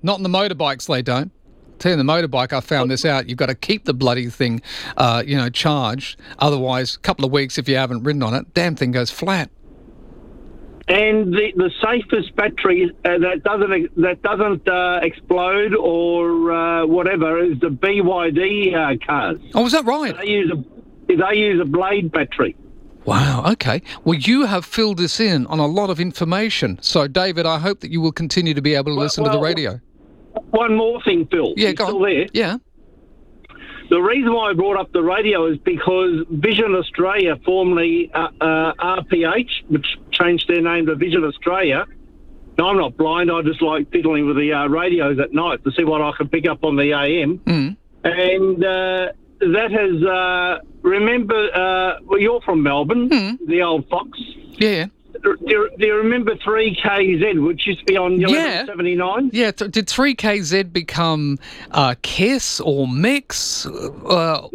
Not on the motorbikes, they don't. Tell you, the motorbike, I found this out. You've got to keep the bloody thing, charged. Otherwise, a couple of weeks if you haven't ridden on it, damn thing goes flat. And the safest battery that doesn't explode or whatever is the BYD cars. Oh, is that right? They use a blade battery. Wow, okay. Well, you have filled us in on a lot of information. So, David, I hope that you will continue to be able to listen to the radio. One more thing, Phil. Yeah, you go still on. there? Yeah. The reason why I brought up the radio is because Vision Australia, formerly RPH, which changed their name to Vision Australia. Now, I'm not blind. I just like fiddling with the radios at night to see what I can pick up on the AM. Mm. And that has... remember, you're from Melbourne, the old Fox. Yeah. Do you remember 3KZ, which used to be on 1179? Yeah. Did 3KZ become KISS or Mix? No.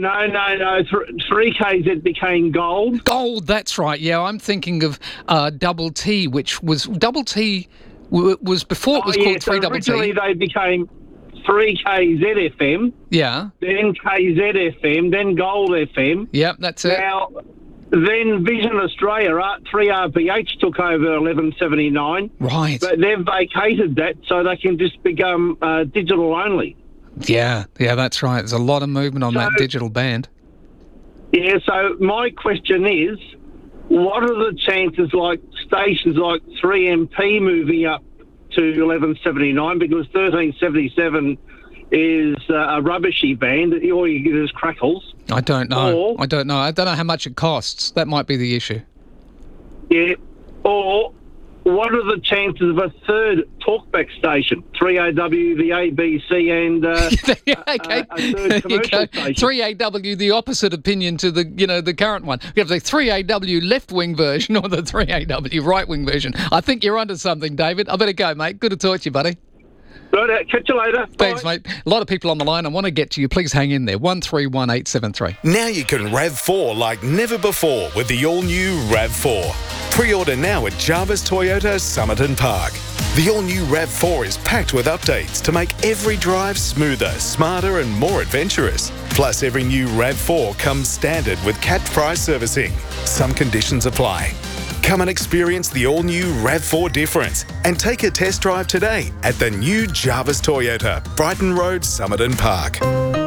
3KZ became Gold. Gold, that's right. Yeah, I'm thinking of Double T, which was... Double T was before it was called 3DT. Originally they became 3KZ FM. Yeah. Then KZ FM, then Gold FM. Yep, that's it. Now... Then Vision Australia, 3RPH took over 1179. Right. But they've vacated that so they can just become digital only. Yeah, that's right. There's a lot of movement on that digital band. Yeah, so my question is, what are the chances like stations like 3MP moving up to 1179 because 1377 is a rubbishy band. All you get is crackles. I don't know. I don't know how much it costs. That might be the issue. Yeah. Or what are the chances of a third talkback station? 3AW, the ABC, and a third commercial station. 3AW, the opposite opinion to the current one. You have the 3AW left-wing version or the 3AW right-wing version. I think you're onto something, David. I better go, mate. Good to talk to you, buddy. Right, catch you later. Thanks, Bye. mate. A lot of people on the line. I want to get to you. Please hang in there. 131873. Now you can RAV4 like never before with the all-new RAV4. Pre-order now at Jarvis Toyota Somerton Park. The all-new RAV4 is packed with updates to make every drive smoother, smarter and more adventurous. Plus, every new RAV4 comes standard with capped price servicing. Some conditions apply. Come and experience the all-new RAV4 difference and take a test drive today at the new Jarvis Toyota, Brighton Road, Somerton Park.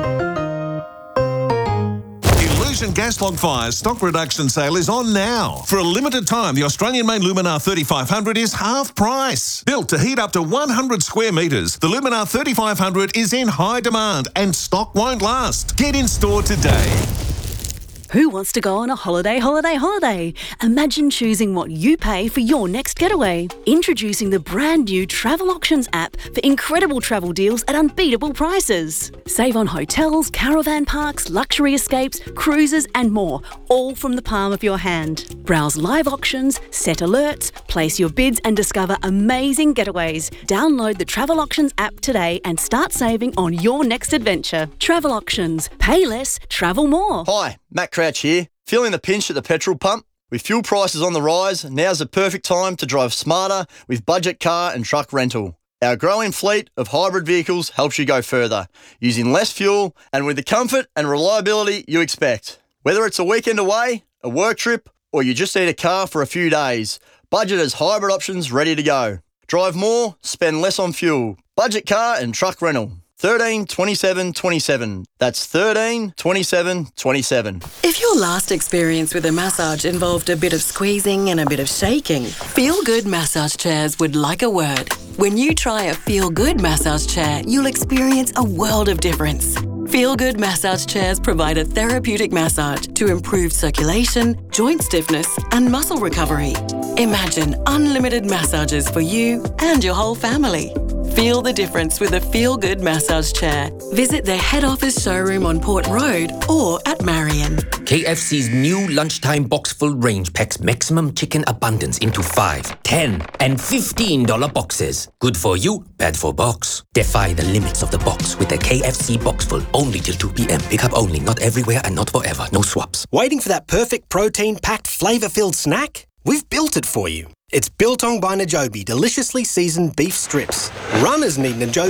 Illusion gas log fires stock reduction sale is on now. For a limited time, the Australian-made Luminar 3500 is half price. Built to heat up to 100 square metres, the Luminar 3500 is in high demand and stock won't last. Get in store today. Who wants to go on a holiday? Imagine choosing what you pay for your next getaway. Introducing the brand new Travel Auctions app for incredible travel deals at unbeatable prices. Save on hotels, caravan parks, luxury escapes, cruises and more, all from the palm of your hand. Browse live auctions, set alerts, place your bids and discover amazing getaways. Download the Travel Auctions app today and start saving on your next adventure. Travel Auctions. Pay less, travel more. Hi, Matt Crouch here. Feeling the pinch at the petrol pump? With fuel prices on the rise, now's the perfect time to drive smarter with budget car and truck rental. Our growing fleet of hybrid vehicles helps you go further, using less fuel and with the comfort and reliability you expect. Whether it's a weekend away, a work trip, or you just need a car for a few days, Budget has hybrid options ready to go. Drive more, spend less on fuel. Budget car and truck rental. 13 27 27. That's 13 27 27. If your last experience with a massage involved a bit of squeezing and a bit of shaking, Feel Good Massage Chairs would like a word. When you try a Feel Good massage chair, you'll experience a world of difference. Feel Good Massage Chairs provide a therapeutic massage to improve circulation, joint stiffness and muscle recovery. Imagine unlimited massages for you and your whole family. Feel the difference with a Feel Good massage chair. Visit their head office showroom on Port Road or at Marion. KFC's new lunchtime box full range packs maximum chicken abundance into 5, 10 and $15 boxes. Good for you, bad for box. Defy the limits of the box with a KFC box full only till 2 p.m. Pick up only, not everywhere and not forever. No swaps. Waiting for that perfect protein-packed, flavour-filled snack? We've built it for you. It's Biltong by Najobi deliciously seasoned beef strips. Runners need Najobi